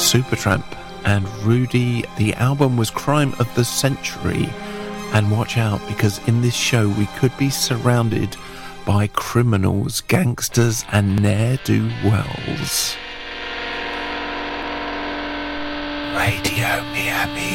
Supertramp and Rudy. The album was Crime of the Century. And watch out, because in this show we could be surrounded by criminals, gangsters and ne'er-do-wells. Radio Miami.